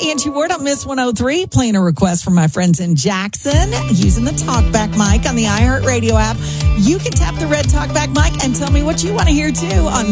Angie Ward on Miss 103, playing a request from my friends in Jackson using the TalkBack mic on the iHeartRadio app. You can tap the red TalkBack mic and tell me what you want to hear too on